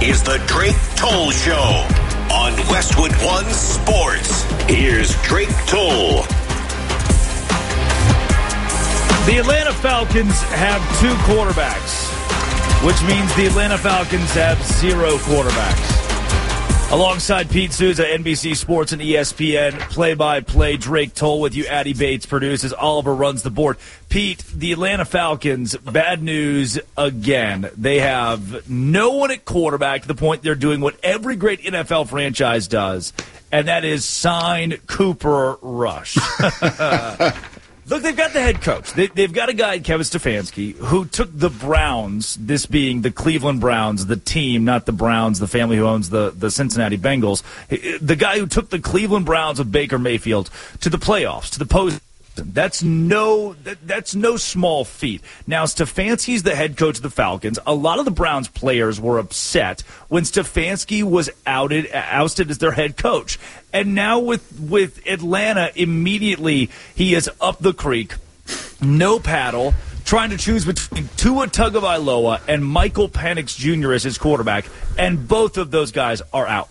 is the Drake Toll Show on Westwood One Sports. Here's Drake Toll. The Atlanta Falcons have 2 quarterbacks, which means the Atlanta Falcons have 0 quarterbacks. Alongside Pete Souza, NBC Sports and ESPN, play-by-play Drake Toll with you. Addy Bates produces. Oliver runs the board. Pete, the Atlanta Falcons, bad news again. They have no one at quarterback to the point they're doing what every great NFL franchise does, and that is sign Cooper Rush. Look, they've got the head coach. They've got a guy, Kevin Stefanski, who took the Browns, this being the Cleveland Browns, the team, not the Browns, the family who owns the Cincinnati Bengals. The guy who took the Cleveland Browns with Baker Mayfield to the playoffs, to the postseason. That's no small feat. Now, Stefanski's the head coach of the Falcons. A lot of the Browns players were upset when Stefanski was ousted as their head coach. And now with Atlanta, immediately he is up the creek, no paddle, trying to choose between Tua Tagovailoa and Michael Penix Jr. as his quarterback, and both of those guys are out.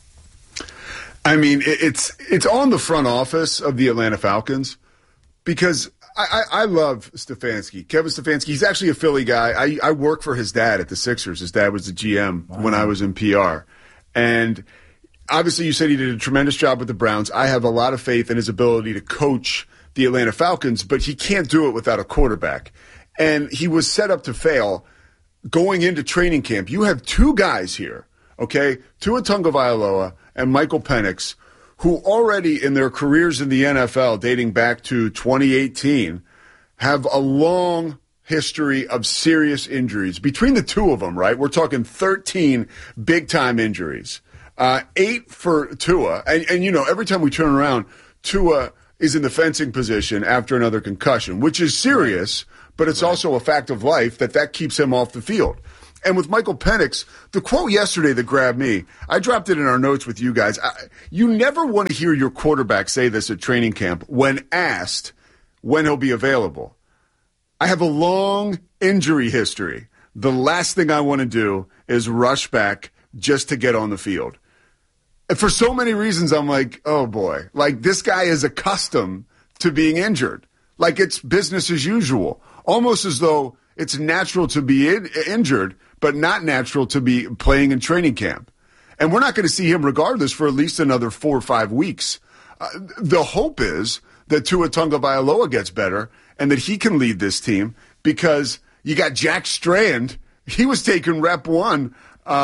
I mean, it's on the front office of the Atlanta Falcons. Because I love Stefanski. Kevin Stefanski, he's actually a Philly guy. I work for his dad at the Sixers. His dad was the GM when I was in PR. And obviously you said he did a tremendous job with the Browns. I have a lot of faith in his ability to coach the Atlanta Falcons, but he can't do it without a quarterback. And he was set up to fail going into training camp. You have 2 guys here, okay, Tua Tagovailoa and Michael Penix, who already in their careers in the NFL, dating back to 2018, have a long history of serious injuries. Between the 2 of them, right, we're talking 13 big-time injuries. 8 for Tua. And, you know, every time we turn around, Tua is in the fencing position after another concussion, which is serious, but it's also a fact of life that keeps him off the field. And with Michael Penix, the quote yesterday that grabbed me, I dropped it in our notes with you guys. You never want to hear your quarterback say this at training camp when asked when he'll be available. I have a long injury history. The last thing I want to do is rush back just to get on the field. And for so many reasons, I'm like, oh boy, like this guy is accustomed to being injured. Like it's business as usual. Almost as though it's natural to be injured, but not natural to be playing in training camp. And we're not going to see him regardless for at least another 4 or 5 weeks. The hope is that Tua Tagovailoa gets better and that he can lead this team because you got Jack Strand. He was taking rep 1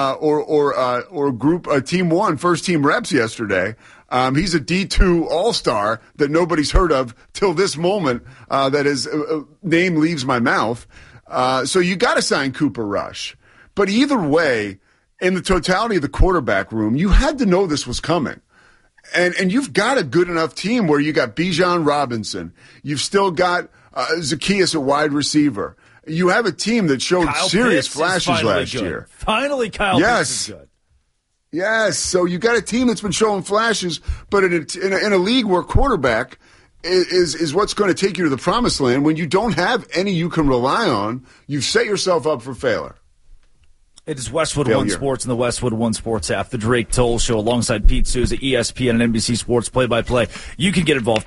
or group team 1, first team reps yesterday. He's a D2 all-star that nobody's heard of till this moment that his name leaves my mouth. So you got to sign Cooper Rush. But either way, in the totality of the quarterback room, you had to know this was coming. And you've got a good enough team where you got Bijan Robinson. You've still got Zacchaeus at wide receiver. You have a team that showed Kyle serious Pitts flashes last year. Finally, Kyle Pitts is good. Yes, so you got a team that's been showing flashes, but in a league where quarterback is what's going to take you to the promised land, when you don't have any you can rely on, you've set yourself up for failure. It is Westwood One Sports and the Westwood One Sports app, the Drake Toll Show, alongside Pete Souza, ESPN and NBC Sports play-by-play. You can get involved,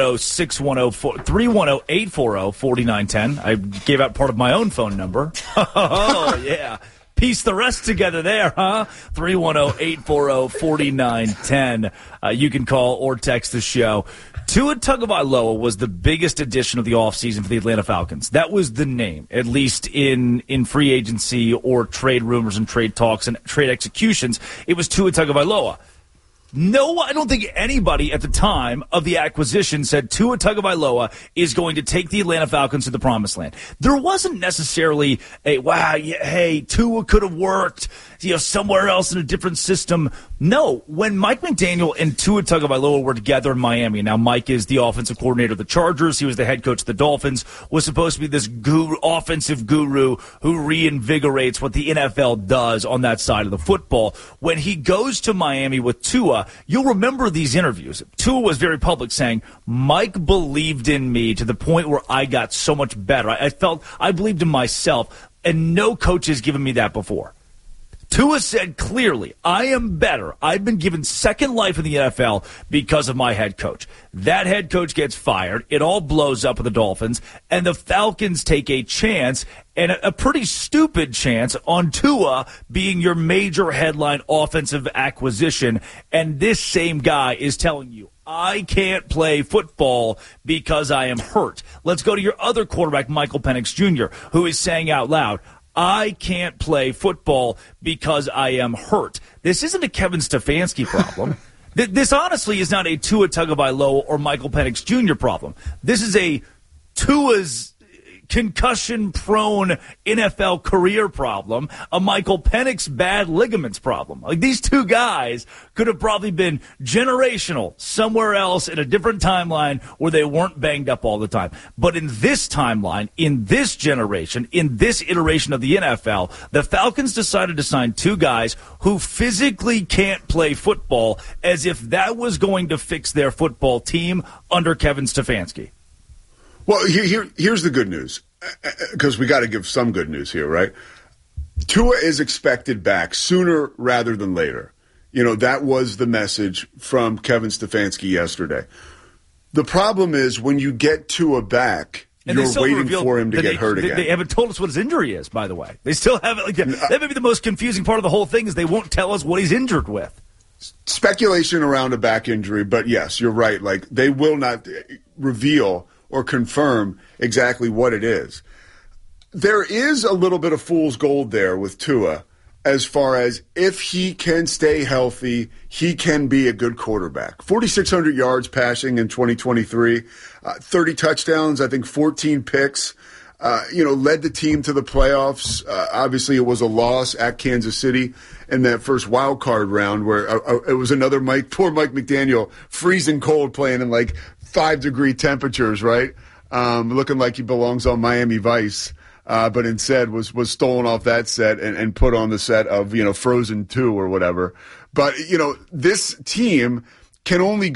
310-840-4910. I gave out part of my own phone number. Oh, yeah. Piece the rest together there, huh? 310-840-4910. You can call or text the show. Tua Tagovailoa was the biggest addition of the offseason for the Atlanta Falcons. That was the name, at least in free agency or trade rumors and trade talks and trade executions. It was Tua Tagovailoa. No, I don't think anybody at the time of the acquisition said Tua Tagovailoa is going to take the Atlanta Falcons to the promised land. There wasn't necessarily a, wow, yeah, hey, Tua could have worked, somewhere else in a different system. No, when Mike McDaniel and Tua Tagovailoa were together in Miami, now Mike is the offensive coordinator of the Chargers, he was the head coach of the Dolphins, was supposed to be this offensive guru who reinvigorates what the NFL does on that side of the football. When he goes to Miami with Tua, you'll remember these interviews. Tua was very public saying, Mike believed in me to the point where I got so much better. I felt I believed in myself, and no coach has given me that before. Tua said clearly, I am better. I've been given second life in the NFL because of my head coach. That head coach gets fired. It all blows up with the Dolphins, and the Falcons take a chance, and a pretty stupid chance, on Tua being your major headline offensive acquisition. And this same guy is telling you, I can't play football because I am hurt. Let's go to your other quarterback, Michael Penix Jr., who is saying out loud, I can't play football because I am hurt. This isn't a Kevin Stefanski problem. This honestly is not a Tua Tagovailoa or Michael Penix Jr. problem. This is a Tua's concussion-prone NFL career problem, a Michael Penix bad ligaments problem. Like, these two guys could have probably been generational somewhere else in a different timeline where they weren't banged up all the time. But in this timeline, in this generation, in this iteration of the NFL, the Falcons decided to sign two guys who physically can't play football, as if that was going to fix their football team under Kevin Stefanski. Well, here's the good news, because we got to give some good news here, right? Tua is expected back sooner rather than later. You know, that was the message from Kevin Stefanski yesterday. The problem is when you get Tua back, and you're waiting for him to get hurt again. They haven't told us what his injury is, by the way. They still haven't. That may be the most confusing part of the whole thing, is they won't tell us what he's injured with. Speculation around a back injury, but yes, you're right. Like, they will not reveal or confirm exactly what it is. There is a little bit of fool's gold there with Tua, as far as if he can stay healthy, he can be a good quarterback. 4,600 yards passing in 2023, 30 touchdowns, I think 14 picks, led the team to the playoffs. Obviously, it was a loss at Kansas City in that first wild card round, where it was another poor Mike McDaniel, freezing cold, playing in like 5-degree temperatures, right? Looking like he belongs on Miami Vice, but instead was stolen off that set and put on the set of, Frozen 2 or whatever. But, this team can only